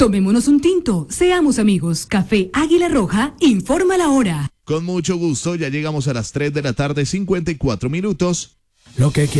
Tomémonos un tinto, seamos amigos. Café Águila Roja, informa la hora. Con mucho gusto, ya llegamos a las 3 de la tarde, 54 minutos. Lo que